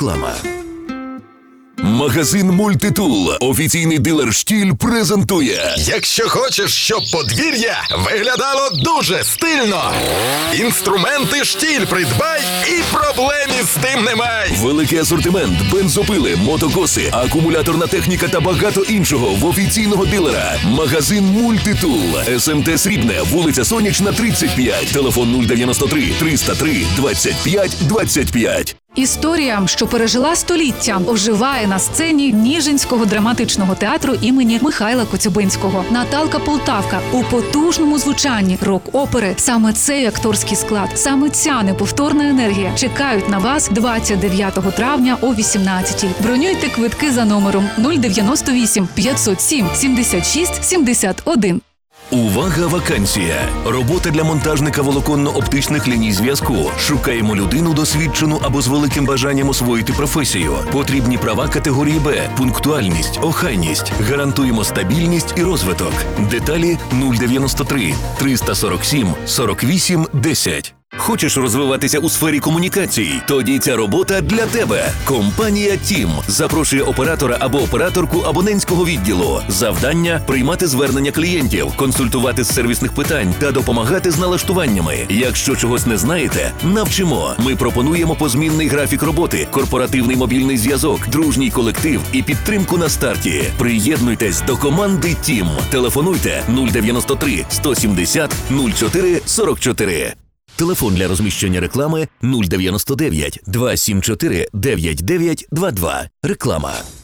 Реклама. Магазин «Мультитул», офіційний дилер «Штіль» презентує. Якщо хочеш, щоб подвір'я виглядало дуже стильно, інструменти «Штіль» придбай і проблем із тим немає. Великий асортимент, бензопили, мотокоси, акумуляторна техніка та багато іншого в офіційного дилера. Магазин «Мультитул», СМТ Срібне, вулиця Сонячна, 35, телефон 093 303 25 25. Історія, що пережила століття, оживає на сцені Ніжинського драматичного театру імені Михайла Коцюбинського. Наталка Полтавка у потужному звучанні рок-опери. Саме цей акторський склад, саме ця неповторна енергія чекають на вас 29 травня о 18-й. Бронюйте квитки за номером 098 507 76 71. Увага, вакансія! Робота для монтажника волоконно-оптичних ліній зв'язку. Шукаємо людину досвідчену або з великим бажанням освоїти професію. Потрібні права категорії Б, пунктуальність, охайність. Гарантуємо стабільність і розвиток. Деталі 093 347 48 10. Хочеш розвиватися у сфері комунікацій? Тоді ця робота для тебе. Компанія «Тім» запрошує оператора або операторку абонентського відділу. Завдання – приймати звернення клієнтів, консультувати з сервісних питань та допомагати з налаштуваннями. Якщо чогось не знаєте, навчимо. Ми пропонуємо позмінний графік роботи, корпоративний мобільний зв'язок, дружній колектив і підтримку на старті. Приєднуйтесь до команди «Тім». Телефонуйте 093 170 04 44. Телефон для розміщення реклами 099 274 9922. Реклама.